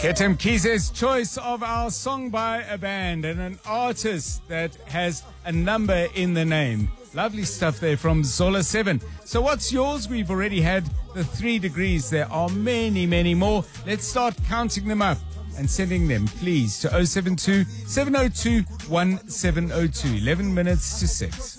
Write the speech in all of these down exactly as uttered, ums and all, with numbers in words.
Ketem Kize's choice of our song by a band and an artist that has a number in the name. Lovely stuff there from Zola seven. So what's yours? We've already had the three degrees. There are many, many more. Let's start counting them up and sending them, please, to oh seven two, seven oh two, one seven oh two. eleven minutes to six.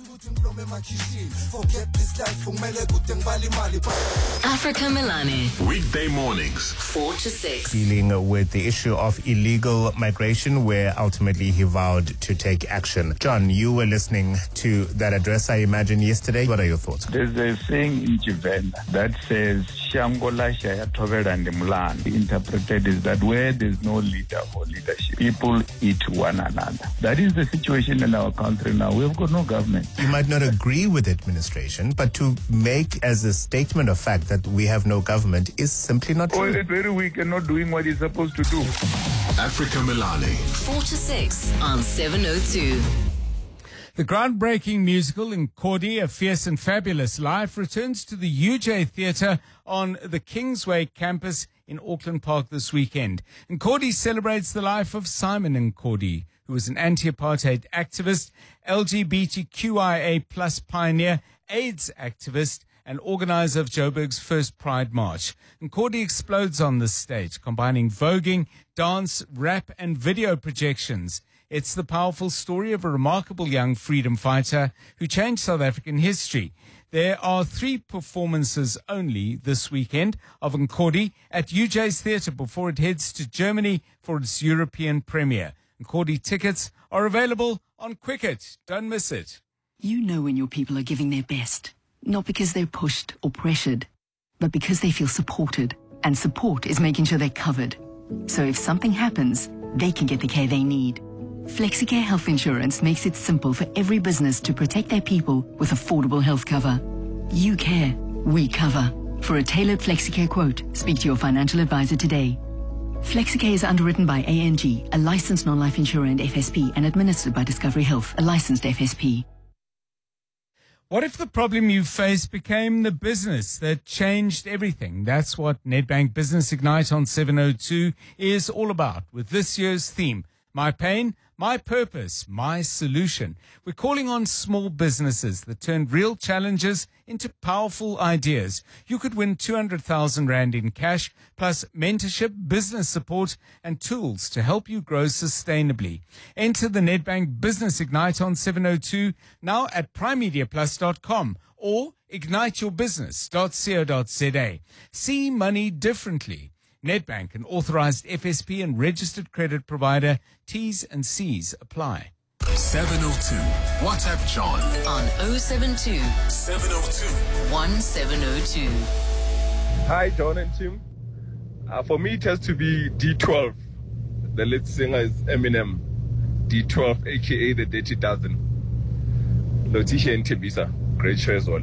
Africa Melane. Weekday mornings, four to six. Dealing with the issue of illegal migration, where ultimately he vowed to take action. John, you were listening to that address, I imagine, yesterday. What are your thoughts? There's a saying in Chivenda that says, Shangola Shaya Tovera and Mulan. Interpreted is that where there's no leader or leadership, people eat one another. That is the situation in our country now. We've got no government. You might not agree with administration, but to make as a statement of fact that we have no government is simply not true. Oh, it's very weak and not doing what it's supposed to do. Africa Melane. four to six on seven oh two. The groundbreaking musical Nkhodi, A Fierce and Fabulous Life, returns to the U J Theatre on the Kingsway campus in Auckland Park this weekend. Nkhodi celebrates the life of Simon Nkhodi, who was an anti-apartheid activist, L G B T Q I A plus pioneer, AIDS activist, and organizer of Joburg's first Pride March. Nkhodi explodes on the stage, combining voguing, dance, rap, and video projections. It's the powerful story of a remarkable young freedom fighter who changed South African history. There are three performances only this weekend of Nkhodi at U J's Theatre before it heads to Germany for its European premiere. Nkhodi tickets are available on Quicket. Don't miss it. You know when your people are giving their best, not because they're pushed or pressured, but because they feel supported. And support is making sure they're covered. So if something happens, they can get the care they need. FlexiCare Health Insurance makes it simple for every business to protect their people with affordable health cover. You care, we cover. For a tailored FlexiCare quote, speak to your financial advisor today. FlexiCare is underwritten by A N G, a licensed non-life insurer and F S P, and administered by Discovery Health, a licensed F S P. What if the problem you faced became the business that changed everything? That's what Nedbank Business Ignite on seven oh two is all about, with this year's theme, My Pain, My Purpose, My Solution. We're calling on small businesses that turn real challenges into powerful ideas. You could win two hundred thousand rand in cash, plus mentorship, business support, and tools to help you grow sustainably. Enter the Nedbank Business Ignite on seven oh two, now at prime media plus dot com or ignite your business dot co dot za. See money differently. Nedbank, an authorized F S P and registered credit provider. T's and C's apply. seven oh two. WhatsApp John On oh seven two, seven oh two. one seven oh two. Hi, John and Tim. Uh, for me, it has to be D twelve. The lead singer is Eminem. D twelve, aka the Dirty Dozen. Lotisha and Tibisa. Great show as well.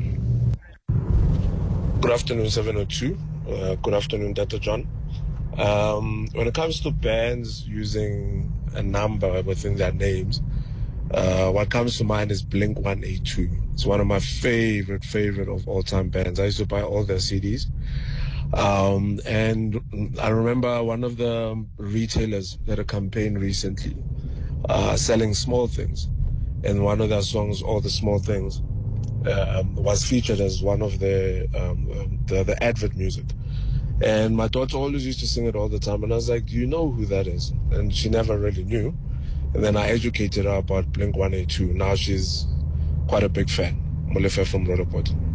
Good afternoon, seven oh two. Uh, good afternoon, Doctor John. Um, when it comes to bands using a number within their names, uh, what comes to mind is Blink one eighty-two. It's one of my favorite, favorite of all-time bands. I used to buy all their C Ds. Um, and I remember one of the retailers did a campaign recently, uh, selling small things. And one of their songs, All the Small Things, um, was featured as one of the, um, the, the advert music. And my daughter always used to sing it all the time. And I was like, do you know who that is? And she never really knew. And then I educated her about Blink one eighty-two. Now she's quite a big fan. Molefe from Rhodoport.